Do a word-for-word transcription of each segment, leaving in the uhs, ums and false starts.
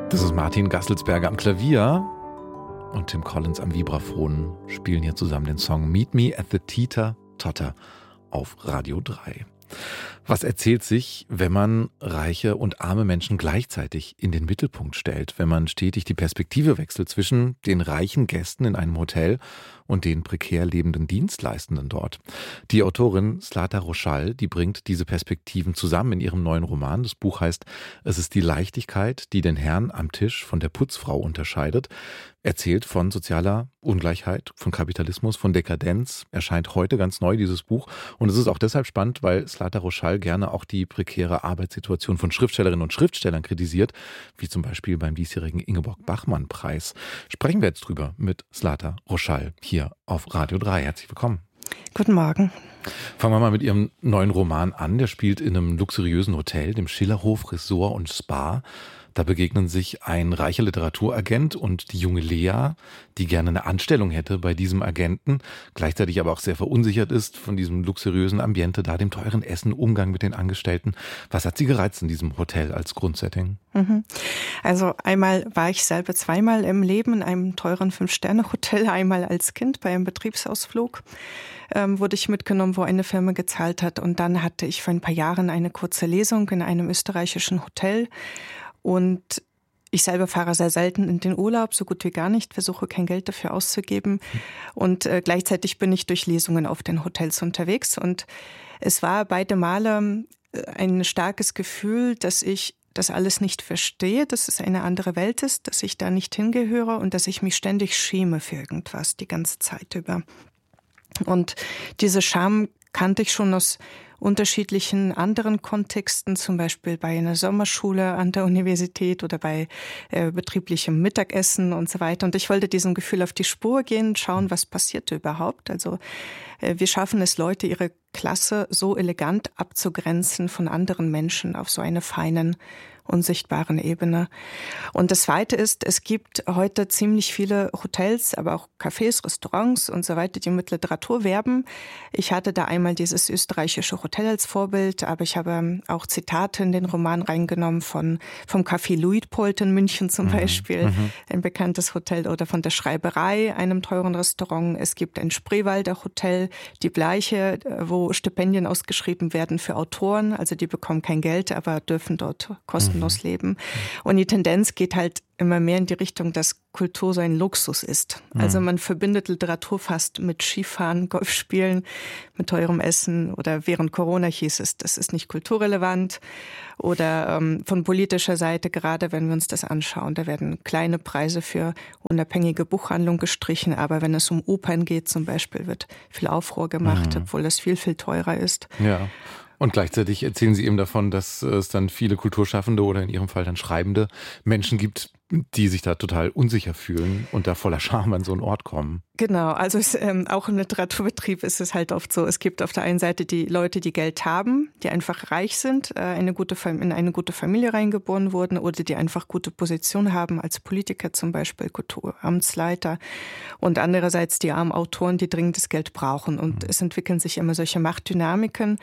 Das ist Martin Gasselsberger am Klavier und Tim Collins am Vibraphon spielen hier zusammen den Song Meet Me at the Teeter Totter auf Radio drei. Was erzählt sich, wenn man reiche und arme Menschen gleichzeitig in den Mittelpunkt stellt, wenn man stetig die Perspektive wechselt zwischen den reichen Gästen in einem Hotel und den prekär lebenden Dienstleistenden dort? Die Autorin Zlata Roschall, die bringt diese Perspektiven zusammen in ihrem neuen Roman. Das Buch heißt Es ist die Leichtigkeit, die den Herrn am Tisch von der Putzfrau unterscheidet. Erzählt von sozialer Ungleichheit, von Kapitalismus, von Dekadenz. Erscheint heute ganz neu, dieses Buch. Und es ist auch deshalb spannend, weil Zlata Roschall gerne auch die prekäre Arbeitssituation von Schriftstellerinnen und Schriftstellern kritisiert, wie zum Beispiel beim diesjährigen Ingeborg-Bachmann-Preis. Sprechen wir jetzt drüber mit Zlata Roschall hier auf Radio drei. Herzlich willkommen. Guten Morgen. Fangen wir mal mit Ihrem neuen Roman an. Der spielt in einem luxuriösen Hotel, dem Schillerhof Resort und Spa. Da begegnen sich ein reicher Literaturagent und die junge Lea, die gerne eine Anstellung hätte bei diesem Agenten, gleichzeitig aber auch sehr verunsichert ist von diesem luxuriösen Ambiente, da dem teuren Essen, Umgang mit den Angestellten. Was hat Sie gereizt in diesem Hotel als Grundsetting? Also einmal war ich selber zweimal im Leben in einem teuren Fünf-Sterne-Hotel, einmal als Kind bei einem Betriebsausflug. Ähm, wurde ich mitgenommen, wo eine Firma gezahlt hat. Und dann hatte ich vor ein paar Jahren eine kurze Lesung in einem österreichischen Hotel. Und ich selber fahre sehr selten in den Urlaub, so gut wie gar nicht, versuche kein Geld dafür auszugeben. Und äh, gleichzeitig bin ich durch Lesungen auf den Hotels unterwegs. Und es war beide Male ein starkes Gefühl, dass ich das alles nicht verstehe, dass es eine andere Welt ist, dass ich da nicht hingehöre und dass ich mich ständig schäme für irgendwas die ganze Zeit über. Und diese Scham kannte ich schon aus unterschiedlichen anderen Kontexten, zum Beispiel bei einer Sommerschule an der Universität oder bei äh, betrieblichem Mittagessen und so weiter. Und ich wollte diesem Gefühl auf die Spur gehen, schauen, was passiert überhaupt. Also äh, wir schaffen es, Leute, ihre Klasse so elegant abzugrenzen von anderen Menschen auf so einer feinen, unsichtbaren Ebene. Und das Zweite ist, es gibt heute ziemlich viele Hotels, aber auch Cafés, Restaurants und so weiter, die mit Literatur werben. Ich hatte da einmal dieses österreichische Hotel als Vorbild, aber ich habe auch Zitate in den Roman reingenommen von vom Café Luitpold in München zum mhm. Beispiel, mhm. ein bekanntes Hotel, oder von der Schreiberei, einem teuren Restaurant. Es gibt ein Spreewalder Hotel, die Bleiche, wo Stipendien ausgeschrieben werden für Autoren, also die bekommen kein Geld, aber dürfen dort kostenlos leben. Und die Tendenz geht halt immer mehr in die Richtung, dass Kultur so ein Luxus ist. Also man verbindet Literatur fast mit Skifahren, Golfspielen, mit teurem Essen, oder während Corona hieß es, das ist nicht kulturrelevant. Oder ähm, von politischer Seite, gerade wenn wir uns das anschauen, da werden kleine Preise für unabhängige Buchhandlungen gestrichen, aber wenn es um Opern geht zum Beispiel, wird viel Aufruhr gemacht, mhm. obwohl das viel, viel teurer ist. Ja. Und gleichzeitig erzählen Sie eben davon, dass es dann viele Kulturschaffende oder in Ihrem Fall dann schreibende Menschen gibt, die sich da total unsicher fühlen und da voller Scham an so einen Ort kommen. Genau, also es, ähm, auch im Literaturbetrieb ist es halt oft so, es gibt auf der einen Seite die Leute, die Geld haben, die einfach reich sind, äh, eine gute, in eine gute Familie reingeboren wurden oder die einfach gute Position haben, als Politiker zum Beispiel, Kulturamtsleiter. Und andererseits die armen Autoren, die dringend das Geld brauchen. Und mhm. es entwickeln sich immer solche Machtdynamiken.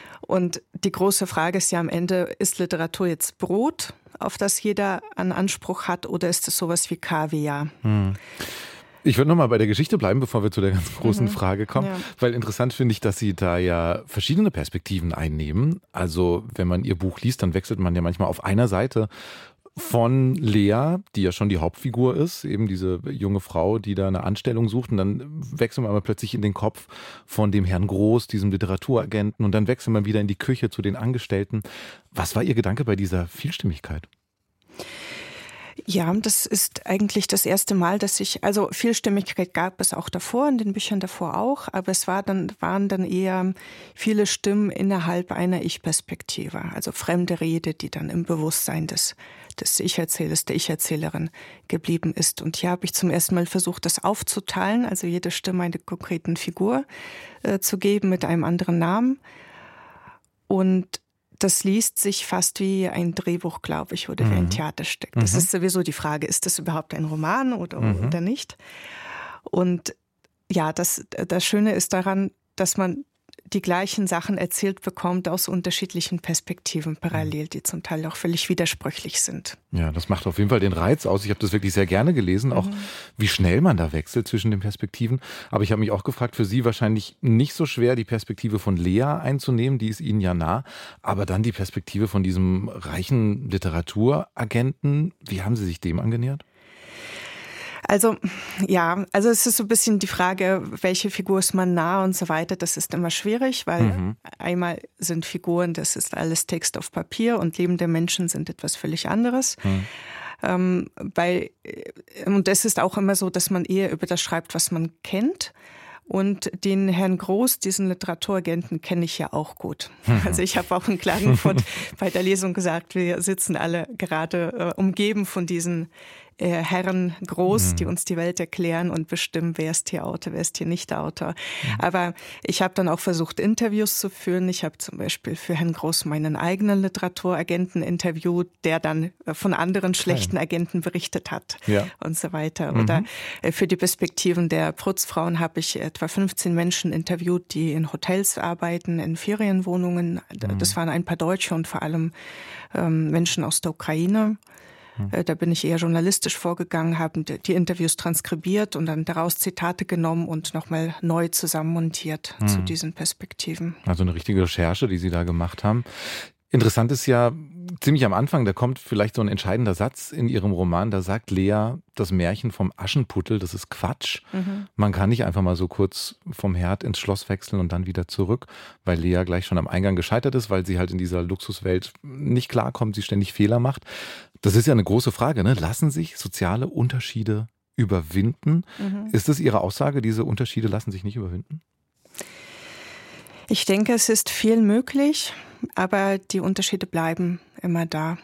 Und die große Frage ist ja am Ende, ist Literatur jetzt Brot, auf das jeder einen Anspruch hat, oder ist es sowas wie Kaviar? Hm. Ich würde nochmal bei der Geschichte bleiben, bevor wir zu der ganz großen mhm. Frage kommen, ja. weil interessant finde ich, dass Sie da ja verschiedene Perspektiven einnehmen. Also wenn man Ihr Buch liest, dann wechselt man ja manchmal auf einer Seite von Lea, die ja schon die Hauptfigur ist, eben diese junge Frau, die da eine Anstellung sucht, und dann wechseln wir aber plötzlich in den Kopf von dem Herrn Groß, diesem Literaturagenten, und dann wechseln wir wieder in die Küche zu den Angestellten. Was war Ihr Gedanke bei dieser Vielstimmigkeit? Ja, das ist eigentlich das erste Mal, dass ich, also Vielstimmigkeit gab es auch davor, in den Büchern davor auch, aber es war dann, waren dann eher viele Stimmen innerhalb einer Ich-Perspektive, also fremde Rede, die dann im Bewusstsein des, des Ich-Erzählers, der Ich-Erzählerin geblieben ist. Und hier habe ich zum ersten Mal versucht, das aufzuteilen, also jede Stimme eine konkreten Figur äh, zu geben mit einem anderen Namen. Und das liest sich fast wie ein Drehbuch, glaube ich, oder wie ein Theaterstück. Das mhm. ist sowieso die Frage, ist das überhaupt ein Roman oder, mhm. oder nicht? Und ja, das, das Schöne ist daran, dass man die gleichen Sachen erzählt bekommt aus unterschiedlichen Perspektiven parallel, die zum Teil auch völlig widersprüchlich sind. Ja, das macht auf jeden Fall den Reiz aus. Ich habe das wirklich sehr gerne gelesen, auch mhm. wie schnell man da wechselt zwischen den Perspektiven. Aber ich habe mich auch gefragt, für Sie wahrscheinlich nicht so schwer, die Perspektive von Lea einzunehmen, die ist Ihnen ja nah, aber dann die Perspektive von diesem reichen Literaturagenten. Wie haben Sie sich dem angenähert? Also, ja, also es ist so ein bisschen die Frage, welche Figur ist man nah und so weiter. Das ist immer schwierig, weil mhm. einmal sind Figuren, das ist alles Text auf Papier und lebende Menschen sind etwas völlig anderes. Mhm. Ähm, bei, und es ist auch immer so, dass man eher über das schreibt, was man kennt. Und den Herrn Groß, diesen Literaturagenten, kenne ich ja auch gut. Also ich habe auch in Klagenfurt bei der Lesung gesagt, wir sitzen alle gerade äh, umgeben von diesen äh, Herren Groß, mhm. die uns die Welt erklären und bestimmen, wer ist hier Autor, wer ist hier nicht der Autor. Mhm. Aber ich habe dann auch versucht, Interviews zu führen. Ich habe zum Beispiel für Herrn Groß meinen eigenen Literaturagenten interviewt, der dann von anderen schlechten Agenten berichtet hat ja. und so weiter. Mhm. Oder äh, für die Perspektiven der Putzfrauen habe ich etwa fünfzehn Menschen interviewt, die in Hotels arbeiten, in Ferienwohnungen. Mhm. Das waren ein paar Deutsche und vor allem ähm, Menschen aus der Ukraine. Mhm. Da bin ich eher journalistisch vorgegangen, habe die Interviews transkribiert und dann daraus Zitate genommen und nochmal neu zusammenmontiert mhm. zu diesen Perspektiven. Also eine richtige Recherche, die Sie da gemacht haben. Interessant ist ja, ziemlich am Anfang, da kommt vielleicht so ein entscheidender Satz in Ihrem Roman, da sagt Lea, das Märchen vom Aschenputtel, das ist Quatsch. Mhm. Man kann nicht einfach mal so kurz vom Herd ins Schloss wechseln und dann wieder zurück, weil Lea gleich schon am Eingang gescheitert ist, weil sie halt in dieser Luxuswelt nicht klarkommt, sie ständig Fehler macht. Das ist ja eine große Frage, ne? Lassen sich soziale Unterschiede überwinden? Mhm. Ist das Ihre Aussage, diese Unterschiede lassen sich nicht überwinden? Ich denke, es ist viel möglich, aber die Unterschiede bleiben immer da.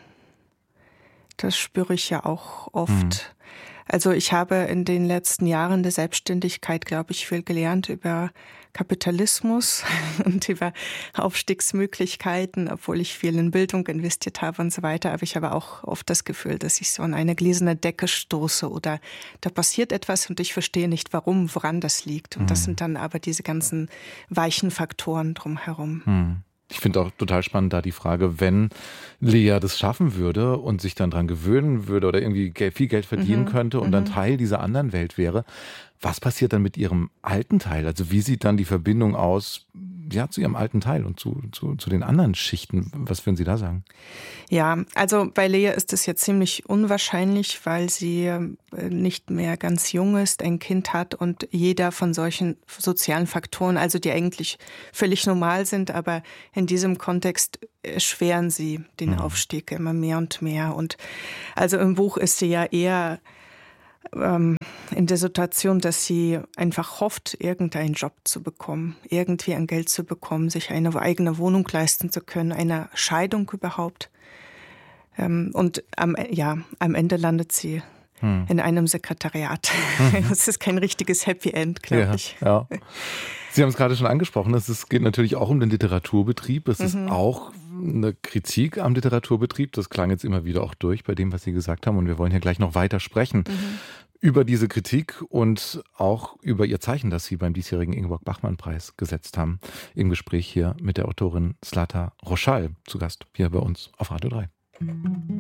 Das spüre ich ja auch oft. Mhm. Also ich habe in den letzten Jahren der Selbstständigkeit, glaube ich, viel gelernt über Kapitalismus und über Aufstiegsmöglichkeiten, obwohl ich viel in Bildung investiert habe und so weiter. Aber ich habe auch oft das Gefühl, dass ich so an eine gläserne Decke stoße oder da passiert etwas und ich verstehe nicht, warum, woran das liegt. Und das sind dann aber diese ganzen weichen Faktoren drumherum. Mhm. Ich finde auch total spannend da die Frage, wenn Lea das schaffen würde und sich dann dran gewöhnen würde oder irgendwie viel Geld verdienen mhm. könnte und mhm. dann Teil dieser anderen Welt wäre, was passiert dann mit ihrem alten Teil? Also wie sieht dann die Verbindung aus, ja, zu ihrem alten Teil und zu, zu, zu den anderen Schichten? Was würden Sie da sagen? Ja, also bei Lea ist es ja ziemlich unwahrscheinlich, weil sie nicht mehr ganz jung ist, ein Kind hat und jeder von solchen sozialen Faktoren, also die eigentlich völlig normal sind, aber in diesem Kontext erschweren sie den mhm. Aufstieg immer mehr und mehr. Und also im Buch ist sie ja eher ähm, in der Situation, dass sie einfach hofft, irgendeinen Job zu bekommen, irgendwie ein Geld zu bekommen, sich eine eigene Wohnung leisten zu können, eine Scheidung überhaupt. Ähm, und am, ja, am Ende landet sie hm. in einem Sekretariat. Mhm. Das ist kein richtiges Happy End, glaube ja, ich. Ja. Sie haben es gerade schon angesprochen, es geht natürlich auch um den Literaturbetrieb. Es mhm. ist auch eine Kritik am Literaturbetrieb. Das klang jetzt immer wieder auch durch bei dem, was Sie gesagt haben. Und wir wollen hier gleich noch weiter sprechen mhm. über diese Kritik und auch über Ihr Zeichen, das Sie beim diesjährigen Ingeborg-Bachmann-Preis gesetzt haben. Im Gespräch hier mit der Autorin Zlata Roschal, zu Gast hier bei uns auf Radio drei.